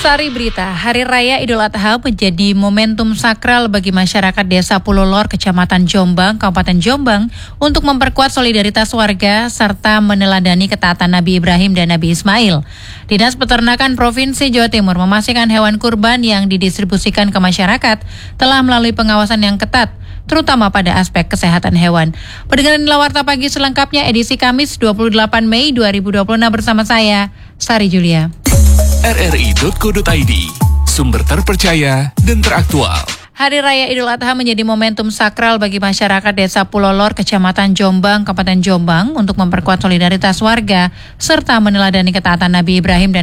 Sari berita, Hari Raya Idul Adha menjadi momentum sakral bagi masyarakat Desa Pulau Lor, Kecamatan Jombang, Kabupaten Jombang untuk memperkuat solidaritas warga serta meneladani ketaatan Nabi Ibrahim dan Nabi Ismail. Dinas Peternakan Provinsi Jawa Timur memastikan hewan kurban yang didistribusikan ke masyarakat telah melalui pengawasan yang ketat, terutama pada aspek kesehatan hewan. Pendengaran Warta Pagi selengkapnya edisi Kamis 28 Mei 2026 bersama saya, Sari Julia. RRI.co.id, sumber terpercaya dan teraktual. Hari Raya Idul Adha menjadi momentum sakral bagi masyarakat Desa Pulau Lor, Kecamatan Jombang, Kabupaten Jombang untuk memperkuat solidaritas warga serta meneladani ketaatan Nabi Ibrahim dan